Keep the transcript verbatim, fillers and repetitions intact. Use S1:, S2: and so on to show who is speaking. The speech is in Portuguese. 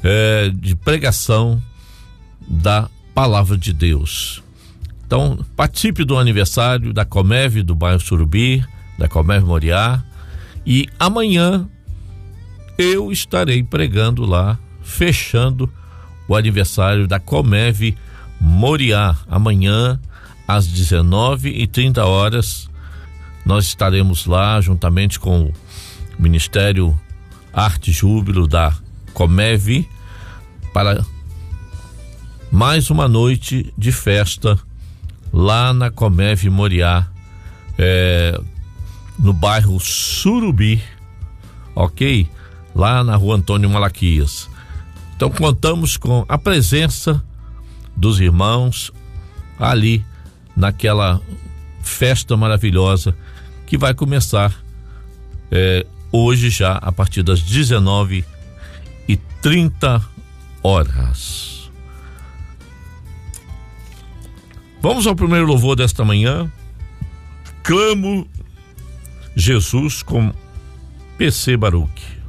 S1: é, de pregação da Palavra de Deus. Então, participe do aniversário da Comev do bairro Surubi, da Comev Moriá, e amanhã eu estarei pregando lá, fechando o aniversário da Comev Moriá. Amanhã, às dezenove e trinta horas, nós estaremos lá juntamente com o Ministério Arte Júbilo da Comev para mais uma noite de festa lá na Comev Moriá, é, no bairro Surubi, ok? Lá na rua Antônio Malaquias. Então contamos com a presença dos irmãos ali naquela festa maravilhosa que vai começar é, hoje já a partir das dezenove e trinta horas. Vamos ao primeiro louvor desta manhã. Clamo Jesus com P C Baruch.